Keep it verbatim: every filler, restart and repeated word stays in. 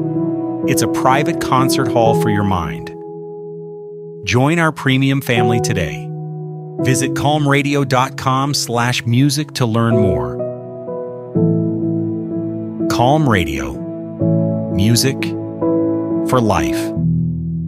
It's a private concert hall for your mind. Join our premium family today. Visit calmradio.com slash music to learn more. Calm Radio. Music for life.